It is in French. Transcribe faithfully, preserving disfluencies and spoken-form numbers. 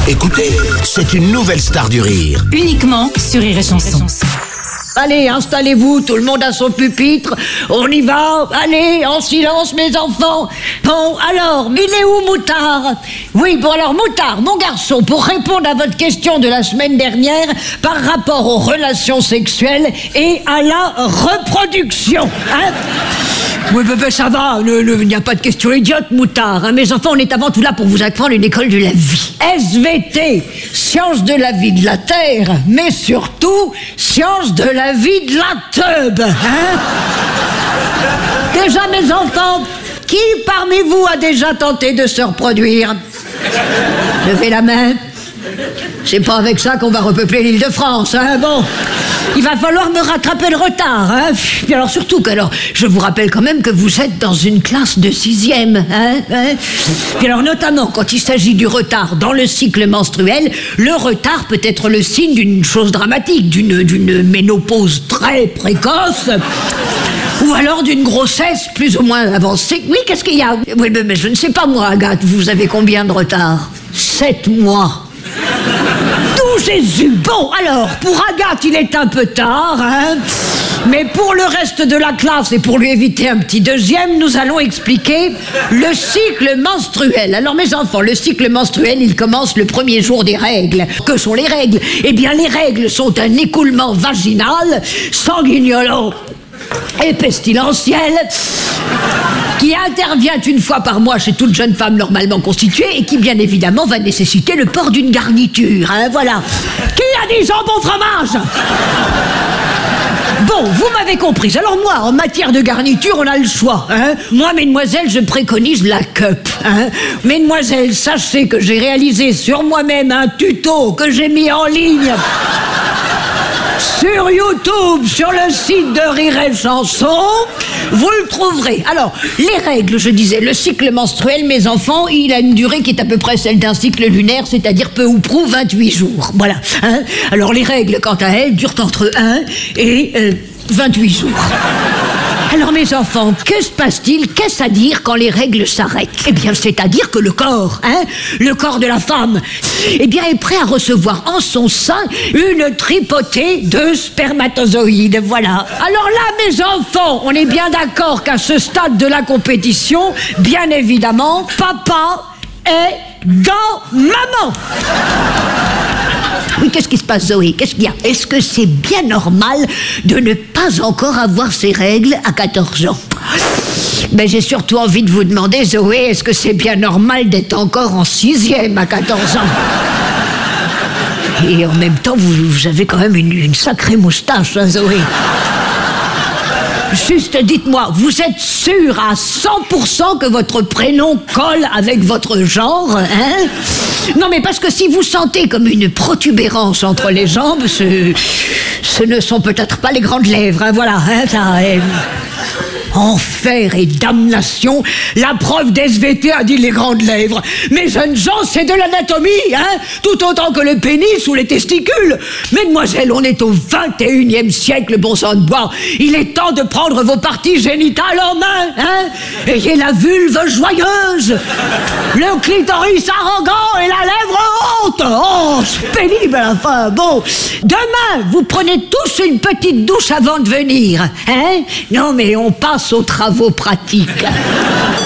Écoutez, c'est une nouvelle star du rire. Uniquement sur Rire et Chanson. Allez, installez-vous, tout le monde à son pupitre. On y va. Allez, en silence, mes enfants. Bon, alors, il est où, Moutard? Oui, bon, alors, Moutard, mon garçon, pour répondre à votre question de la semaine dernière par rapport aux relations sexuelles et à la reproduction, hein? Oui, ben, ben, ça va, il n'y a pas de question idiote, Moutard, hein. Mes enfants, on est avant tout là pour vous apprendre une école de la vie. S V T, science de la vie de la Terre, mais surtout, science de la vie de la teub, hein. Déjà, mes enfants, qui parmi vous a déjà tenté de se reproduire? Levez la main. C'est pas avec ça qu'on va repeupler l'île de France, hein, bon. Il va falloir me rattraper le retard, hein. Puis alors surtout que, alors, je vous rappelle quand même que vous êtes dans une classe de sixième, hein, hein. Puis alors notamment quand il s'agit du retard dans le cycle menstruel, le retard peut être le signe d'une chose dramatique, d'une, d'une ménopause très précoce, ou alors d'une grossesse plus ou moins avancée. Oui, qu'est-ce qu'il y a? Oui, mais, mais je ne sais pas moi, Agathe, vous avez combien de retard? Sept mois. Tout Jésus! Bon, alors, pour Agathe, il est un peu tard, hein. Mais pour le reste de la classe et pour lui éviter un petit deuxième, nous allons expliquer le cycle menstruel. Alors, mes enfants, le cycle menstruel, il commence le premier jour des règles. Que sont les règles? Eh bien, les règles sont un écoulement vaginal, sanguignolant et pestilentiel, qui intervient une fois par mois chez toute jeune femme normalement constituée et qui, bien évidemment, va nécessiter le port d'une garniture, hein, voilà. Qui a dit jambon fromage? Bon, vous m'avez compris. Alors moi, en matière de garniture, on a le choix, hein. Moi, mesdemoiselles, je préconise la cup, hein. Mesdemoiselles, sachez que j'ai réalisé sur moi-même un tuto que j'ai mis en ligne sur YouTube, sur le site de Rire et Chanson, vous le trouverez. Alors, les règles, je disais, le cycle menstruel, mes enfants, il a une durée qui est à peu près celle d'un cycle lunaire, c'est-à-dire peu ou prou vingt-huit jours. Voilà, hein. Alors, les règles, quant à elles, durent entre un et euh, vingt-huit jours. Alors, mes enfants, que se passe-t-il? Qu'est-ce à dire quand les règles s'arrêtent? Eh bien, c'est-à-dire que le corps, hein, le corps de la femme, eh bien, est prêt à recevoir en son sein une tripotée de spermatozoïdes, voilà. Alors là, mes enfants, on est bien d'accord qu'à ce stade de la compétition, bien évidemment, papa est dans maman. Oui, qu'est-ce qui se passe, Zoé? Qu'est-ce qu'il y a? Est-ce que c'est bien normal de ne pas encore avoir ses règles à quatorze ans? Mais j'ai surtout envie de vous demander, Zoé, est-ce que c'est bien normal d'être encore en sixième à quatorze ans? Et en même temps, vous, vous avez quand même une, une sacrée moustache, hein, Zoé? Juste dites-moi, vous êtes sûr à cent pour cent que votre prénom colle avec votre genre, hein? Non, mais parce que si vous sentez comme une protubérance entre les jambes, ce, ce ne sont peut-être pas les grandes lèvres, hein, voilà, hein, ça... Euh... Enfer et damnation, la prof d'S V T a dit les grandes lèvres. Mes jeunes gens, c'est de l'anatomie, hein, tout autant que le pénis ou les testicules. Mesdemoiselles, on est au vingt et unième siècle, bon sang de bois. Il est temps de prendre vos parties génitales en main, hein. Ayez la vulve joyeuse, le clitoris arrogant et la lèvre haute. Oh, c'est pénible à la fin. Bon, demain, vous prenez tous une petite douche avant de venir, hein. Non, mais on passe aux travaux pratiques.